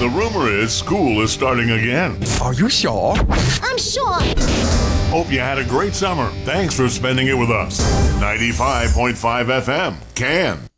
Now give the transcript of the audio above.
The rumor is school is starting again. Are you sure? I'm sure. Hope you had a great summer. Thanks for spending it with us. 95.5 FM. Can.